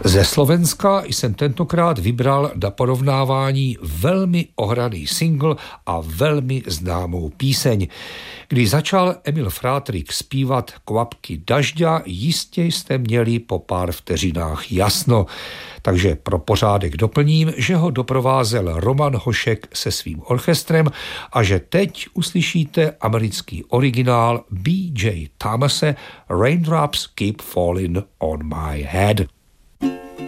Ze Slovenska jsem tentokrát vybral na porovnávání velmi ohraný single a velmi známou píseň. Když začal Emil Frátrik zpívat Kvapky dažďa, jistě jste měli po pár vteřinách jasno. Takže pro pořádek doplním, že ho doprovázel Roman Hošek se svým orchestrem a že teď uslyšíte americký originál B.J. Thomase Raindrops Keep Falling on My Head.